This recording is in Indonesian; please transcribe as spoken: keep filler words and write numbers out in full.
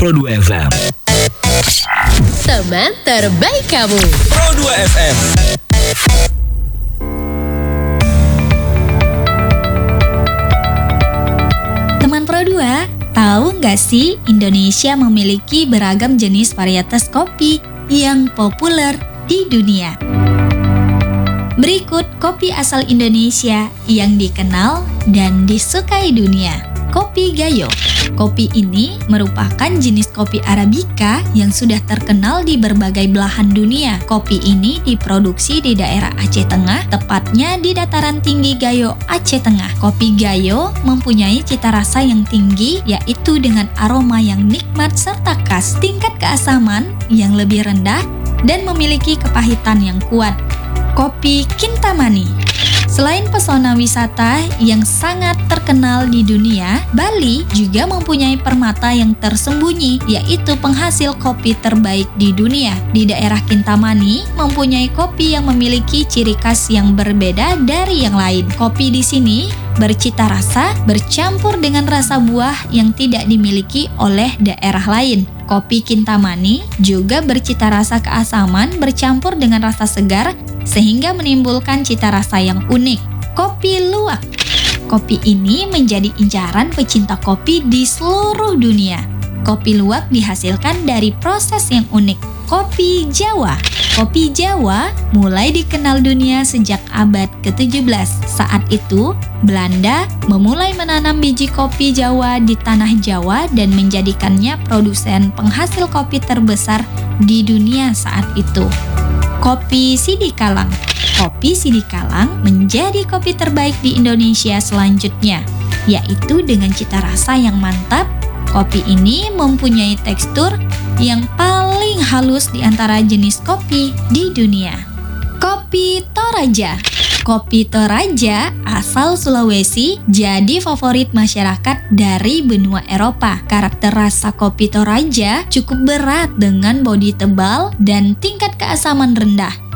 Pro dua F M. Teman terbaik kamu. Pro dua F M. Teman Pro dua, tahu nggak sih Indonesia memiliki beragam jenis varietas kopi yang populer di dunia? Berikut kopi asal Indonesia yang dikenal dan disukai dunia. Kopi Gayo. Kopi ini merupakan jenis kopi Arabica yang sudah terkenal di berbagai belahan dunia. Kopi ini diproduksi di daerah Aceh Tengah, tepatnya di dataran tinggi Gayo, Aceh Tengah. Kopi Gayo mempunyai cita rasa yang tinggi, yaitu dengan aroma yang nikmat serta khas, tingkat keasaman yang lebih rendah, dan memiliki kepahitan yang kuat. Kopi Kintamani. Selain pesona wisata yang sangat terkenal di dunia, Bali juga mempunyai permata yang tersembunyi, yaitu penghasil kopi terbaik di dunia. Di daerah Kintamani mempunyai kopi yang memiliki ciri khas yang berbeda dari yang lain. Kopi di sini bercita rasa bercampur dengan rasa buah yang tidak dimiliki oleh daerah lain. Kopi Kintamani juga bercita rasa keasaman bercampur dengan rasa segar sehingga menimbulkan cita rasa yang unik. Kopi Luwak. Kopi ini menjadi incaran pecinta kopi di seluruh dunia. Kopi luwak dihasilkan dari proses yang unik. Kopi Jawa. Kopi Jawa mulai dikenal dunia sejak abad ke tujuh belas. Saat itu, Belanda memulai menanam biji kopi Jawa di tanah Jawa dan menjadikannya produsen penghasil kopi terbesar di dunia saat itu. Kopi Sidikalang. Kopi Sidikalang menjadi kopi terbaik di Indonesia selanjutnya, yaitu dengan cita rasa yang mantap. Kopi ini mempunyai tekstur yang paling halus di antara jenis kopi di dunia. Kopi Toraja. Kopi Toraja asal Sulawesi jadi favorit masyarakat dari benua Eropa. Karakter rasa kopi Toraja cukup berat dengan bodi tebal dan tingkat keasaman rendah.